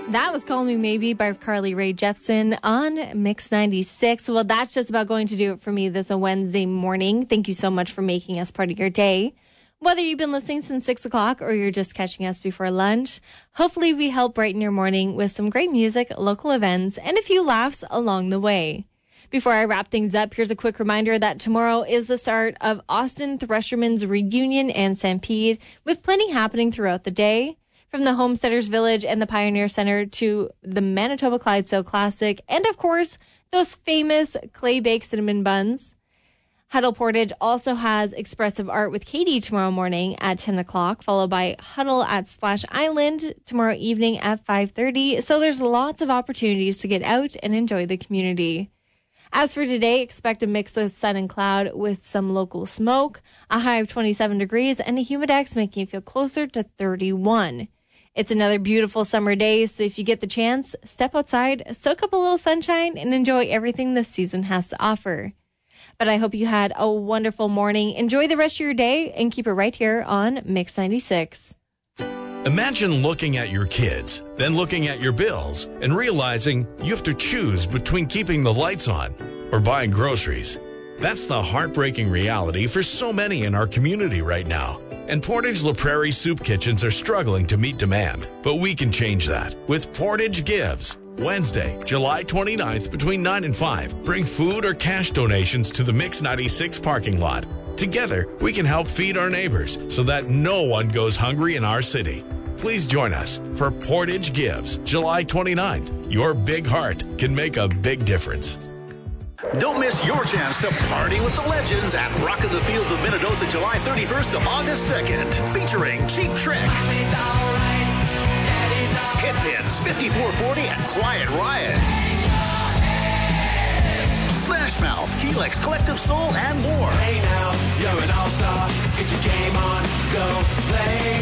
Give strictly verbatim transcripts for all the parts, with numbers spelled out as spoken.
That was Call Me Maybe by Carly Rae Jepsen on Mix ninety-six. Well, that's just about going to do it for me this Wednesday morning. Thank you so much for making us part of your day. Whether you've been listening since six o'clock or you're just catching us before lunch, hopefully we help brighten your morning with some great music, local events, and a few laughs along the way. Before I wrap things up, here's a quick reminder that tomorrow is the start of Austin Threshermen's Reunion and Stampede, with plenty happening throughout the day. From the Homesteaders Village and the Pioneer Center to the Manitoba Clydesdale Classic, and of course, those famous clay-baked cinnamon buns. Huddle Portage also has expressive art with Katie tomorrow morning at ten o'clock, followed by Huddle at Splash Island tomorrow evening at five thirty. So there's lots of opportunities to get out and enjoy the community. As for today, expect a mix of sun and cloud with some local smoke, a high of twenty-seven degrees, and a humidex making you feel closer to thirty-one. It's another beautiful summer day, so if you get the chance, step outside, soak up a little sunshine, and enjoy everything this season has to offer. But I hope you had a wonderful morning. Enjoy the rest of your day, and keep it right here on Mix ninety-six. Imagine looking at your kids, then looking at your bills, and realizing you have to choose between keeping the lights on or buying groceries. That's the heartbreaking reality for so many in our community right now. And Portage La Prairie soup kitchens are struggling to meet demand. But we can change that with Portage Gives. Wednesday, July twenty-ninth, between nine and five. Bring food or cash donations to the Mix ninety-six parking lot. Together, we can help feed our neighbors so that no one goes hungry in our city. Please join us for Portage Gives, July twenty-ninth. Your big heart can make a big difference. Don't miss your chance to party with the legends at Rockin' the Fields of Minnedosa, July thirty-first to August second, featuring Cheap Trick, Hitpins, fifty-four forty, and Quiet Riot, Smash Mouth, Helix, Collective Soul, and more. Hey now, you're an all-star. Get your game on, go play.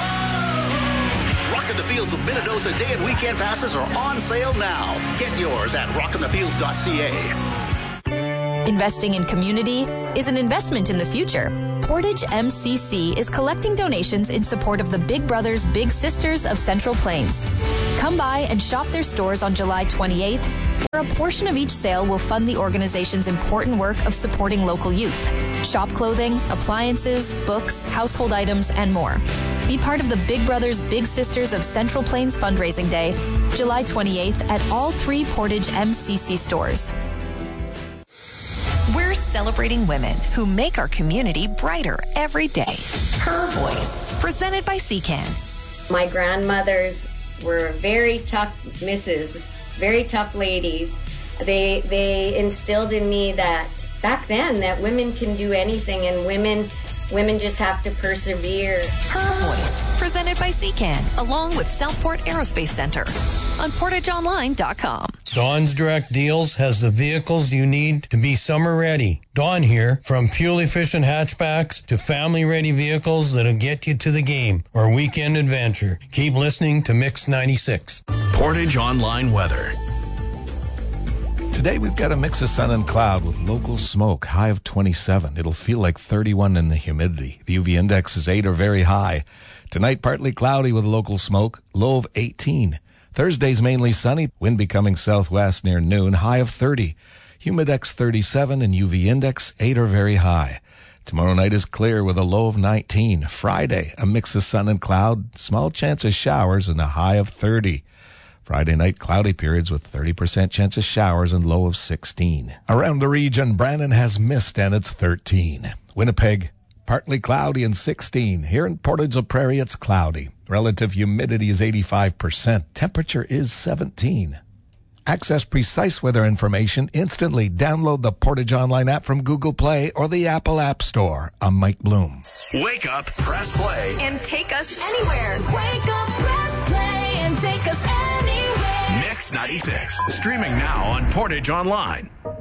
Rockin' the Fields of Minnedosa day and weekend passes are on sale now. Get yours at rockin the fields dot c a. Investing in community is an investment in the future. Portage M C C is collecting donations in support of the Big Brothers Big Sisters of Central Plains. Come by and shop their stores on July twenty-eighth, where a portion of each sale will fund the organization's important work of supporting local youth. Shop clothing, appliances, books, household items, and more. Be part of the Big Brothers Big Sisters of Central Plains Fundraising Day, July twenty-eighth at all three Portage M C C stores. We're celebrating women who make our community brighter every day. Her Voice, presented by C C A N. My grandmothers were very tough misses, very tough ladies. They they instilled in me that back then that women can do anything, and women women just have to persevere. Her Voice, presented by C C A N, along with Southport Aerospace Center on portage online dot com. Dawn's Direct Deals has the vehicles you need to be summer ready. Dawn here, from fuel-efficient hatchbacks to family-ready vehicles that'll get you to the game or weekend adventure. Keep listening to Mix ninety-six. Portage Online Weather. Today we've got a mix of sun and cloud with local smoke, high of twenty-seven. It'll feel like thirty-one in the humidity. The U V index is eight or very high. Tonight partly cloudy with local smoke, low of eighteen. Thursday's mainly sunny, wind becoming southwest near noon, high of thirty. Humidex thirty-seven and U V index eight or very high. Tomorrow night is clear with a low of nineteen. Friday, a mix of sun and cloud, small chance of showers and a high of thirty. Friday night, cloudy periods with thirty percent chance of showers and low of sixteen. Around the region, Brandon has mist and it's thirteen. Winnipeg, partly cloudy and sixteen. Here in Portage La Prairie, it's cloudy. Relative humidity is eighty-five percent. Temperature is seventeen. Access precise weather information instantly. Download the Portage Online app from Google Play or the Apple App Store. I'm Mike Bloom. Wake up, press play, And take us anywhere. Wake up, press play, and take us anywhere. Mix ninety-six. Streaming now on Portage Online.